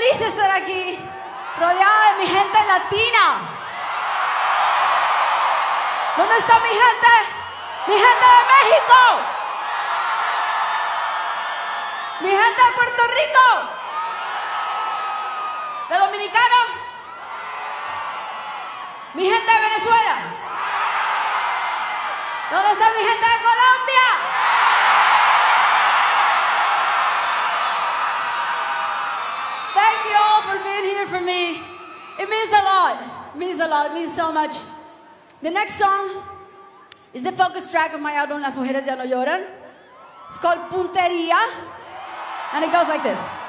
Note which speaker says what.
Speaker 1: feliz de estar aquí, rodeada de mi gente latina. ¿Dónde está mi gente? Mi gente de México. Mi gente de Puerto Rico. ¿De Dominicano? Mi gente de Venezuela. ¿Dónde está mi gente de Colombia? Thank you all for being here for me. It means a lot. It means a lot. It means so much. The next song is the focus track of my album, Las Mujeres Ya No Lloran. It's called Puntería, and it goes like this.